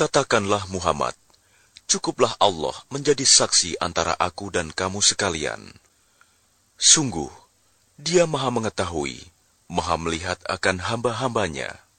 Katakanlah Muhammad, cukuplah Allah menjadi saksi antara aku dan kamu sekalian. Sungguh, Dia Maha Mengetahui, Maha Melihat akan hamba-hambanya.